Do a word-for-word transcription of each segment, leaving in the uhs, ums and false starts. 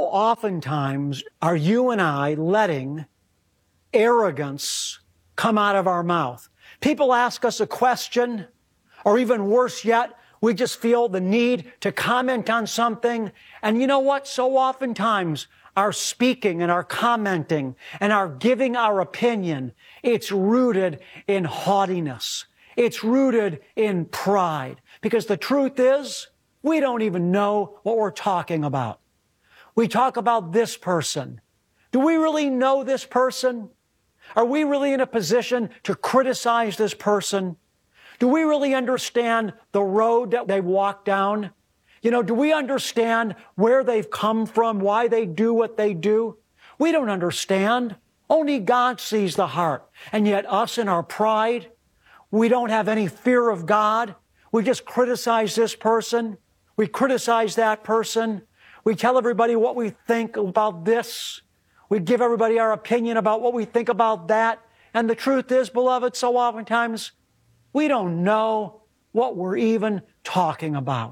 oftentimes are you and I letting arrogance come out of our mouth? People ask us a question, or even worse yet, we just feel the need to comment on something. And you know what? So oftentimes, our speaking and our commenting and our giving our opinion, it's rooted in haughtiness. It's rooted in pride. Because the truth is, we don't even know what we're talking about. We talk about this person. Do we really know this person? Are we really in a position to criticize this person? Do we really understand the road that they walk down? You know, do we understand where they've come from, why they do what they do? We don't understand. Only God sees the heart. And yet us in our pride, we don't have any fear of God. We just criticize this person. We criticize that person. We tell everybody what we think about this. We give everybody our opinion about what we think about that. And the truth is, beloved, so oftentimes we don't know what we're even talking about.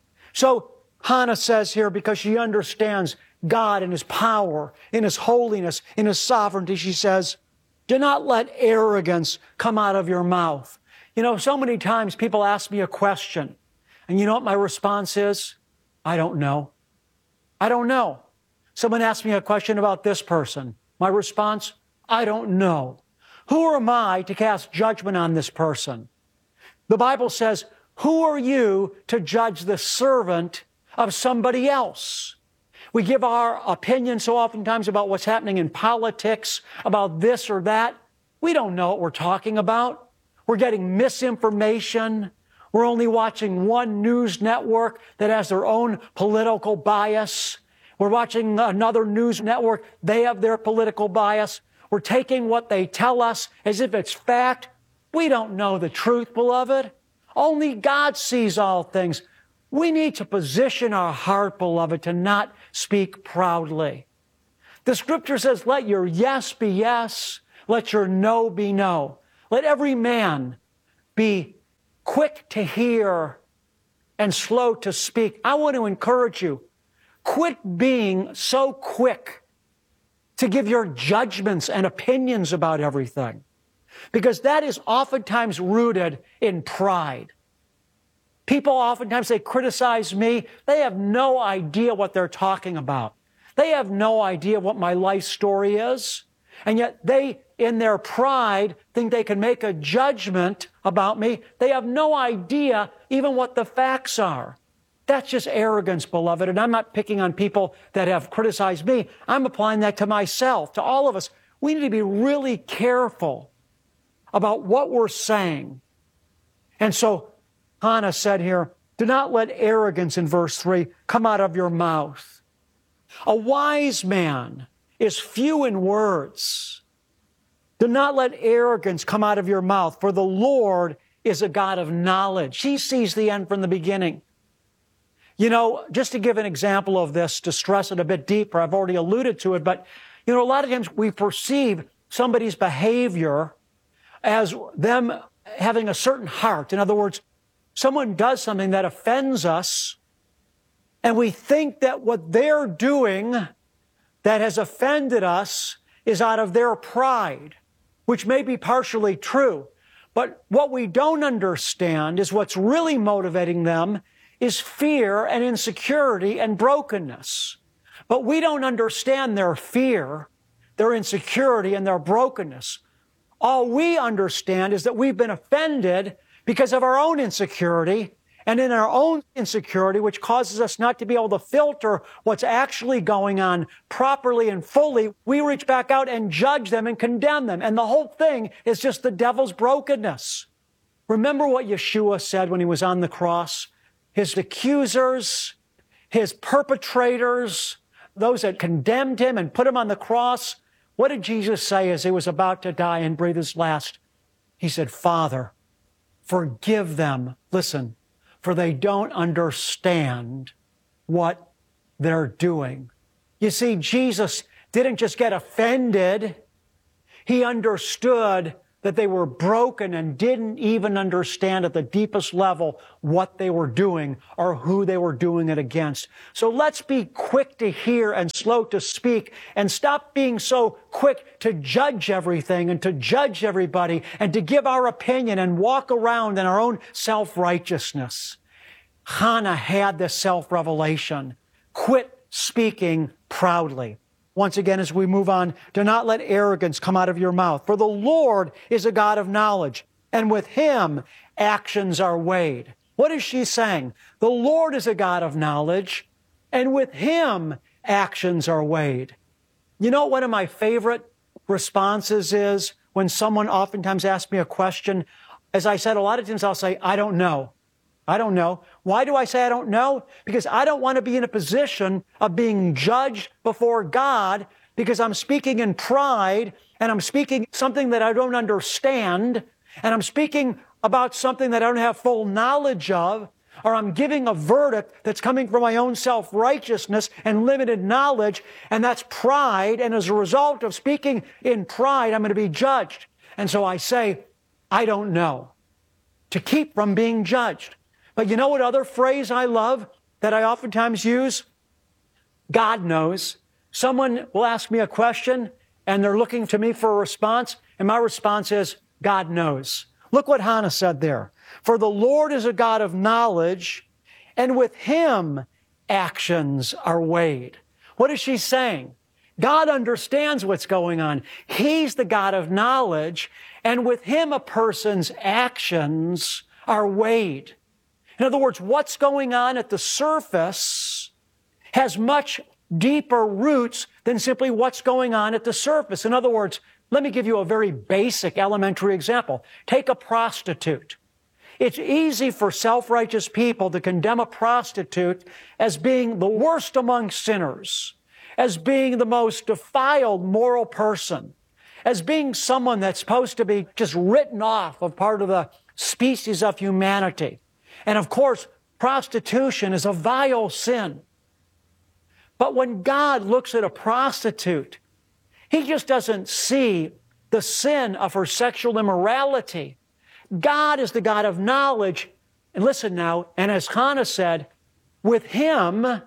So Hannah says here, because she understands God and His power, in His holiness, in His sovereignty, she says, do not let arrogance come out of your mouth. You know, so many times people ask me a question, and you know what my response is? I don't know. I don't know. Someone asked me a question about this person. My response, I don't know. Who am I to cast judgment on this person? The Bible says, who are you to judge the servant of somebody else? We give our opinion so oftentimes about what's happening in politics, about this or that. We don't know what we're talking about. We're getting misinformation. We're only watching one news network that has their own political bias. We're watching another news network. They have their political bias. We're taking what they tell us as if it's fact. We don't know the truth, beloved. Only God sees all things. We need to position our heart, beloved, to not speak proudly. The Scripture says, let your yes be yes, let your no be no. Let every man be quick to hear and slow to speak. I want to encourage you, quit being so quick to give your judgments and opinions about everything, because that is oftentimes rooted in pride. People oftentimes, they criticize me. They have no idea what they're talking about. They have no idea what my life story is. And yet they, in their pride, think they can make a judgment about me. They have no idea even what the facts are. That's just arrogance, beloved. And I'm not picking on people that have criticized me. I'm applying that to myself, to all of us. We need to be really careful about what we're saying. And so Hannah said here, do not let arrogance, in verse three, come out of your mouth. A wise man is few in words. Do not let arrogance come out of your mouth, for the Lord is a God of knowledge. He sees the end from the beginning. You know, just to give an example of this, to stress it a bit deeper, I've already alluded to it, but, you know, a lot of times we perceive somebody's behavior as them having a certain heart. In other words, someone does something that offends us, and we think that what they're doing that has offended us is out of their pride, which may be partially true. But what we don't understand is what's really motivating them is fear and insecurity and brokenness. But we don't understand their fear, their insecurity, and their brokenness. All we understand is that we've been offended because of our own insecurity, and in our own insecurity, which causes us not to be able to filter what's actually going on properly and fully, we reach back out and judge them and condemn them. And the whole thing is just the devil's brokenness. Remember what Yeshua said when he was on the cross? His accusers, his perpetrators, those that condemned him and put him on the cross. What did Jesus say as he was about to die and breathe his last? He said, Father, forgive them. Listen. For they don't understand what they're doing. You see, Jesus didn't just get offended. He understood that they were broken and didn't even understand at the deepest level what they were doing or who they were doing it against. So let's be quick to hear and slow to speak, and stop being so quick to judge everything and to judge everybody and to give our opinion and walk around in our own self-righteousness. Hannah had this self-revelation. Quit speaking proudly. Once again, as we move on, do not let arrogance come out of your mouth. For the Lord is a God of knowledge, and with Him actions are weighed. What is she saying? The Lord is a God of knowledge, and with Him actions are weighed. You know, one of my favorite responses is when someone oftentimes asks me a question. As I said, a lot of times I'll say, I don't know. I don't know. Why do I say I don't know? Because I don't want to be in a position of being judged before God because I'm speaking in pride and I'm speaking something that I don't understand and I'm speaking about something that I don't have full knowledge of, or I'm giving a verdict that's coming from my own self-righteousness and limited knowledge, and that's pride, and as a result of speaking in pride, I'm going to be judged. And so I say, I don't know, to keep from being judged. But you know what other phrase I love that I oftentimes use? God knows. Someone will ask me a question and they're looking to me for a response, and my response is, God knows. Look what Hannah said there. For the Lord is a God of knowledge, and with Him actions are weighed. What is she saying? God understands what's going on. He's the God of knowledge, and with Him a person's actions are weighed. In other words, what's going on at the surface has much deeper roots than simply what's going on at the surface. In other words, let me give you a very basic elementary example. Take a prostitute. It's easy for self-righteous people to condemn a prostitute as being the worst among sinners, as being the most defiled moral person, as being someone that's supposed to be just written off of part of the species of humanity. And of course, prostitution is a vile sin. But when God looks at a prostitute, He just doesn't see the sin of her sexual immorality. God is the God of knowledge. And listen now, and as Hannah said, with Him,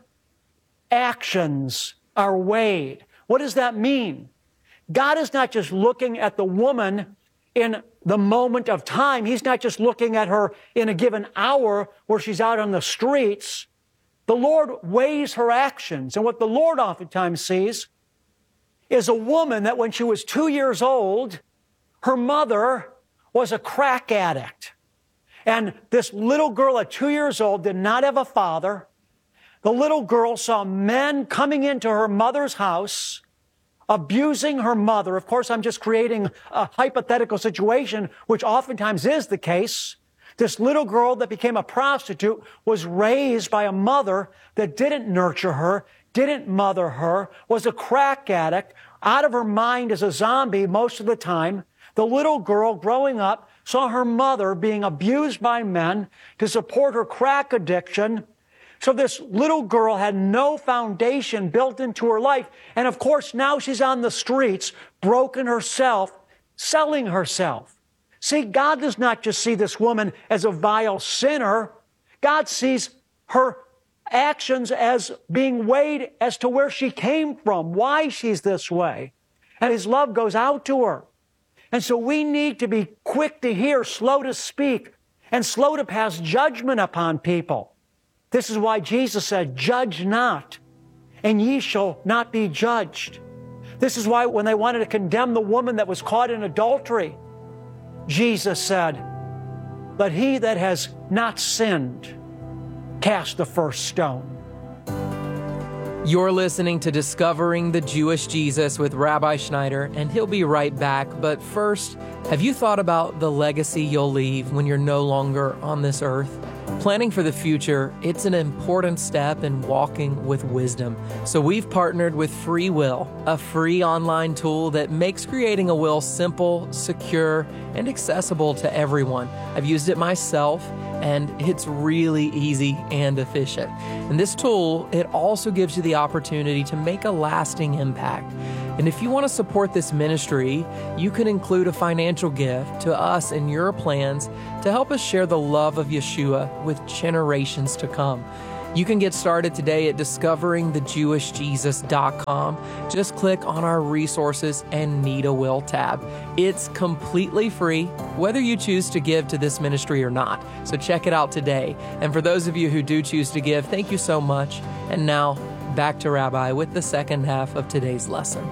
actions are weighed. What does that mean? God is not just looking at the woman in the moment of time. He's not just looking at her in a given hour where she's out on the streets. The Lord weighs her actions. And what the Lord oftentimes sees is a woman that when she was two years old, her mother was a crack addict. And this little girl at two years old did not have a father. The little girl saw men coming into her mother's house, abusing her mother. Of course, I'm just creating a hypothetical situation, which oftentimes is the case. This little girl that became a prostitute was raised by a mother that didn't nurture her, didn't mother her, was a crack addict, out of her mind as a zombie most of the time. The little girl growing up saw her mother being abused by men to support her crack addiction. So this little girl had no foundation built into her life. And of course, now she's on the streets, broken herself, selling herself. See, God does not just see this woman as a vile sinner. God sees her actions as being weighed as to where she came from, why she's this way. And His love goes out to her. And so we need to be quick to hear, slow to speak, and slow to pass judgment upon people. This is why Jesus said, judge not, and ye shall not be judged. This is why when they wanted to condemn the woman that was caught in adultery, Jesus said, let he that has not sinned cast the first stone. You're listening to Discovering the Jewish Jesus with Rabbi Schneider, and he'll be right back. But first, have you thought about the legacy you'll leave when you're no longer on this earth? Planning for the future, it's an important step in walking with wisdom. So we've partnered with Free Will, a free online tool that makes creating a will simple, secure, and accessible to everyone. I've used it myself, and it's really easy and efficient. And this tool, it also gives you the opportunity to make a lasting impact. And if you want to support this ministry, you can include a financial gift to us in your plans to help us share the love of Yeshua with generations to come. You can get started today at discovering the jewish jesus dot com. Just click on our resources and Need a Will tab. It's completely free, whether you choose to give to this ministry or not. So check it out today. And for those of you who do choose to give, thank you so much. And now, back to Rabbi with the second half of today's lesson.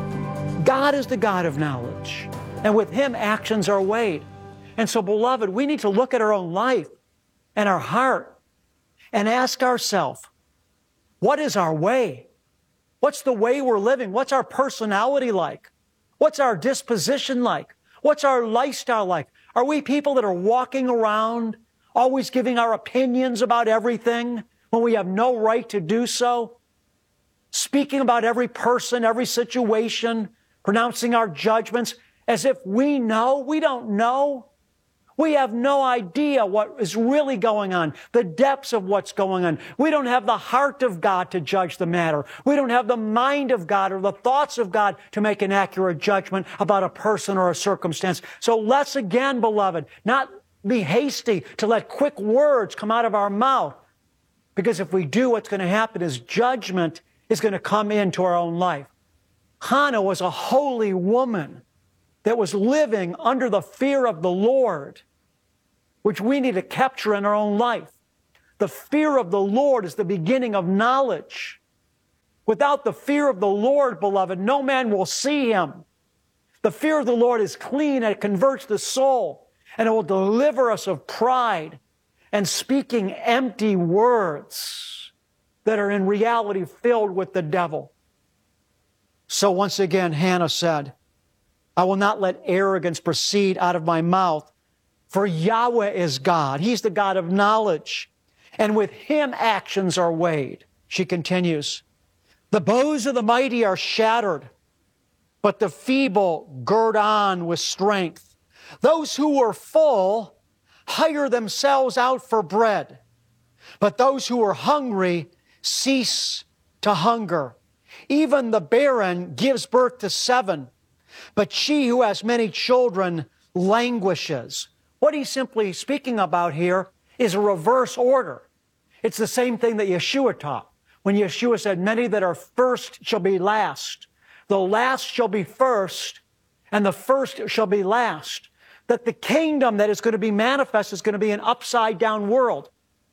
God is the God of knowledge, and with Him actions are weighed. And so, beloved, we need to look at our own life and our heart and ask ourselves, what is our way? What's the way we're living? What's our personality like? What's our disposition like? What's our lifestyle like? Are we people that are walking around, always giving our opinions about everything when we have no right to do so? Speaking about every person, every situation, pronouncing our judgments as if we know. We don't know. We have no idea what is really going on, the depths of what's going on. We don't have the heart of God to judge the matter. We don't have the mind of God or the thoughts of God to make an accurate judgment about a person or a circumstance. So let's again, beloved, not be hasty to let quick words come out of our mouth, because if we do, what's going to happen is judgment is going to come into our own life. Hannah was a holy woman that was living under the fear of the Lord, which we need to capture in our own life. The fear of the Lord is the beginning of knowledge. Without the fear of the Lord, beloved, no man will see Him. The fear of the Lord is clean and it converts the soul, and it will deliver us of pride and speaking empty words that are in reality filled with the devil. So once again, Hannah said, I will not let arrogance proceed out of my mouth, for Yahweh is God. He's the God of knowledge, and with Him actions are weighed. She continues, the bows of the mighty are shattered, but the feeble gird on with strength. Those who are full hire themselves out for bread, but those who are hungry cease to hunger. Even the barren gives birth to seven, but she who has many children languishes. What he's simply speaking about here is a reverse order. It's the same thing that Yeshua taught when Yeshua said, many that are first shall be last. The last shall be first, and the first shall be last. That the kingdom that is going to be manifest is going to be an upside down world.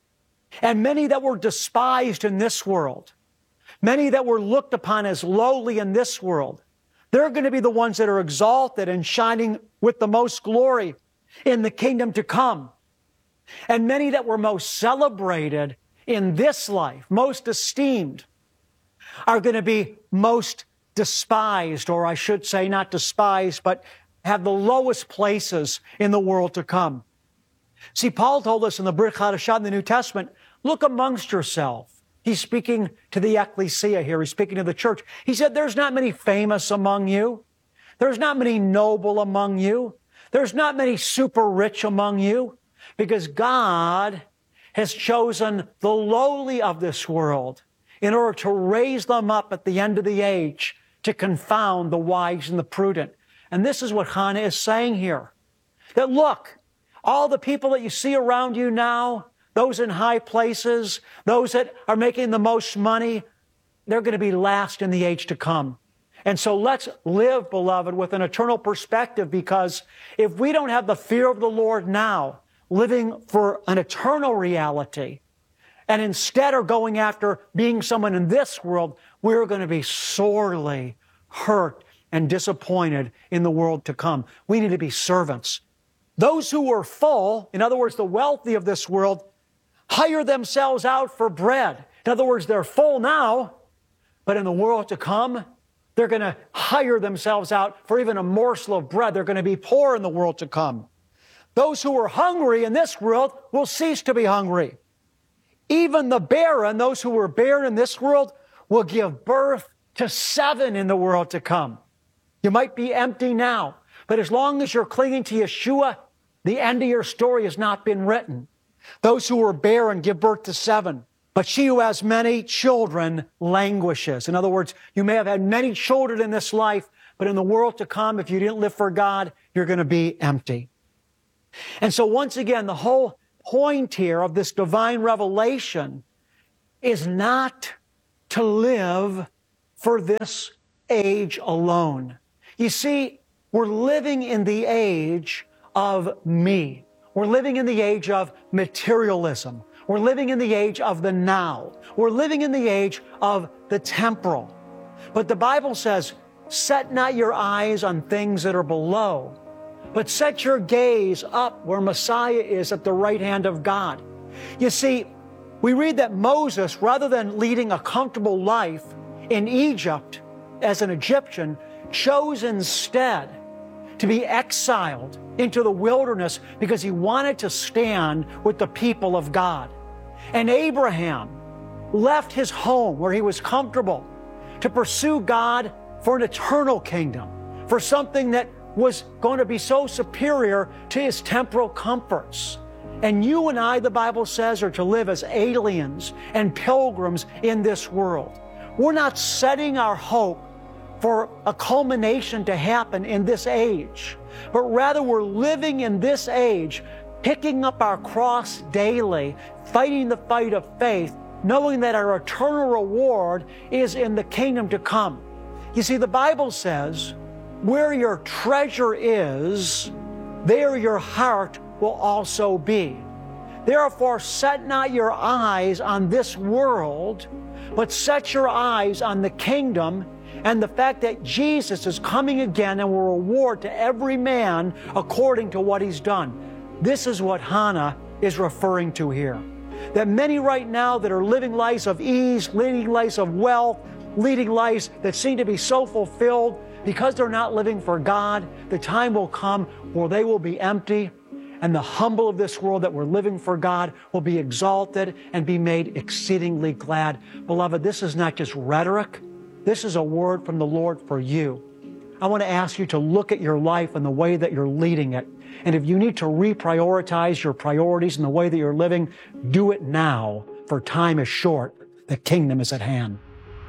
And many that were despised in this world, many that were looked upon as lowly in this world, they're going to be the ones that are exalted and shining with the most glory in the kingdom to come. And many that were most celebrated in this life, most esteemed, are going to be most despised, or I should say not despised, but have the lowest places in the world to come. See, Paul told us in the Brit Hadashah in the New Testament, look amongst yourself. He's speaking to the ecclesia here. He's speaking to the church. He said, there's not many famous among you. There's not many noble among you. There's not many super rich among you, because God has chosen the lowly of this world in order to raise them up at the end of the age to confound the wise and the prudent. And this is what Hannah is saying here. That look, all the people that you see around you now, those in high places, those that are making the most money, they're going to be last in the age to come. And so let's live, beloved, with an eternal perspective, because if we don't have the fear of the Lord now, living for an eternal reality, and instead are going after being someone in this world, we're going to be sorely hurt and disappointed in the world to come. We need to be servants. Those who are full, in other words, the wealthy of this world, hire themselves out for bread. In other words, they're full now, but in the world to come, they're going to hire themselves out for even a morsel of bread. They're going to be poor in the world to come. Those who are hungry in this world will cease to be hungry. Even the barren, those who were barren in this world, will give birth to seven in the world to come. You might be empty now, but as long as you're clinging to Yeshua, the end of your story has not been written. Those who are barren give birth to seven. But she who has many children languishes. In other words, you may have had many children in this life, but in the world to come, if you didn't live for God, you're going to be empty. And so once again, the whole point here of this divine revelation is not to live for this age alone. You see, we're living in the age of me. We're living in the age of materialism. We're living in the age of the now. We're living in the age of the temporal. But the Bible says, set not your eyes on things that are below, but set your gaze up where Messiah is at the right hand of God. You see, we read that Moses, rather than leading a comfortable life in Egypt as an Egyptian, chose instead to be exiled into the wilderness because he wanted to stand with the people of God. And Abraham left his home where he was comfortable to pursue God for an eternal kingdom, for something that was going to be so superior to his temporal comforts. And you and I, the Bible says, are to live as aliens and pilgrims in this world. We're not setting our hope for a culmination to happen in this age, but rather we're living in this age, picking up our cross daily, fighting the fight of faith, knowing that our eternal reward is in the kingdom to come. You see, the Bible says, where your treasure is, there your heart will also be. Therefore, set not your eyes on this world, but set your eyes on the kingdom and the fact that Jesus is coming again and will reward to every man according to what he's done. This is what Hannah is referring to here. That many right now that are living lives of ease, leading lives of wealth, leading lives that seem to be so fulfilled, because they're not living for God, the time will come where they will be empty, and the humble of this world that we're living for God will be exalted and be made exceedingly glad. Beloved, this is not just rhetoric. This is a word from the Lord for you. I want to ask you to look at your life and the way that you're leading it. And if you need to reprioritize your priorities and the way that you're living, do it now, for time is short. The kingdom is at hand.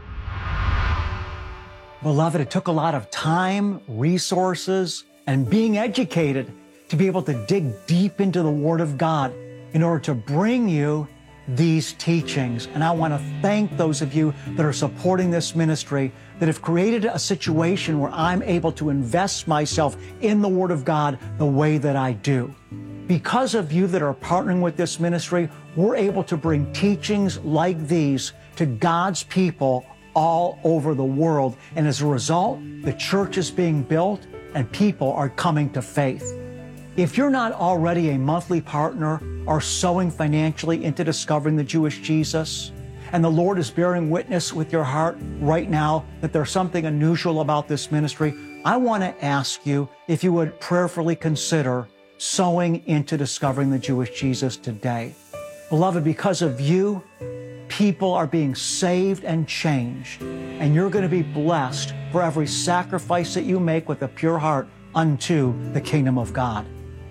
Beloved, it took a lot of time, resources, and being educated to be able to dig deep into the Word of God in order to bring you these teachings. And I want to thank those of you that are supporting this ministry, that have created a situation where I'm able to invest myself in the Word of God the way that I do. Because of you that are partnering with this ministry, we're able to bring teachings like these to God's people all over the world. And as a result, the church is being built and people are coming to faith. If you're not already a monthly partner or sowing financially into discovering the Jewish Jesus, and the Lord is bearing witness with your heart right now that there's something unusual about this ministry, I want to ask you if you would prayerfully consider sowing into discovering the Jewish Jesus today. Beloved, because of you, people are being saved and changed, and you're going to be blessed for every sacrifice that you make with a pure heart unto the kingdom of God.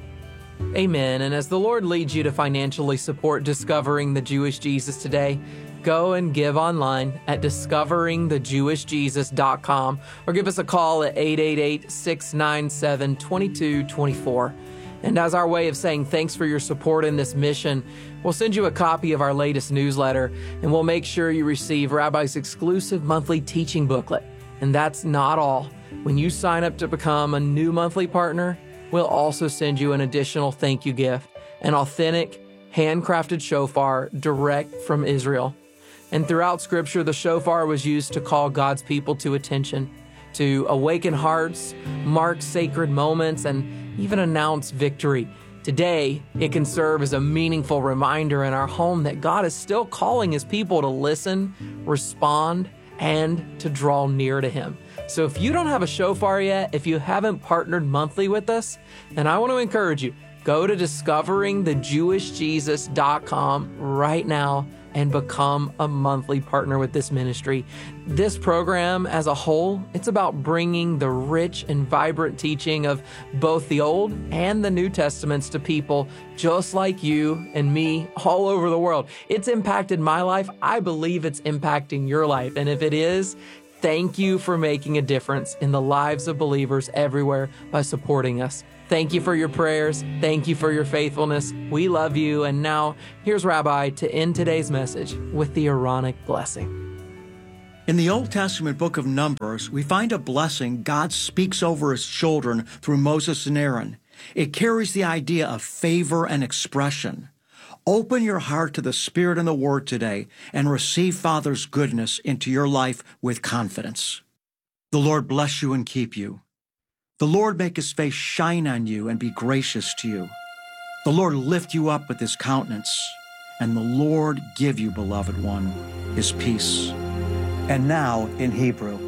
Amen. And as the Lord leads you to financially support Discovering the Jewish Jesus today, go and give online at discovering the jewish jesus dot com or give us a call at eight eight eight, six nine seven, two two two four. And as our way of saying thanks for your support in this mission, we'll send you a copy of our latest newsletter, and we'll make sure you receive Rabbi's exclusive monthly teaching booklet. And that's not all. When you sign up to become a new monthly partner, we'll also send you an additional thank you gift, an authentic, handcrafted shofar direct from Israel. And throughout Scripture, the shofar was used to call God's people to attention, to awaken hearts, mark sacred moments, and even announce victory. Today, it can serve as a meaningful reminder in our home that God is still calling His people to listen, respond, and to draw near to Him. So if you don't have a shofar yet, if you haven't partnered monthly with us, then I want to encourage you, Go to discovering the jewish jesus dot com right now and become a monthly partner with this ministry. This program as a whole, it's about bringing the rich and vibrant teaching of both the Old and the New Testaments to people just like you and me all over the world. It's impacted my life. I believe it's impacting your life. And if it is, thank you for making a difference in the lives of believers everywhere by supporting us. Thank you for your prayers. Thank you for your faithfulness. We love you. And now, here's Rabbi to end today's message with the Aaronic blessing. In the Old Testament book of Numbers, we find a blessing God speaks over his children through Moses and Aaron. It carries the idea of favor and expression. Open your heart to the Spirit and the Word today and receive Father's goodness into your life with confidence. The Lord bless you and keep you. The Lord make his face shine on you and be gracious to you. The Lord lift you up with his countenance, and the Lord give you, beloved one, his peace. And now in Hebrew.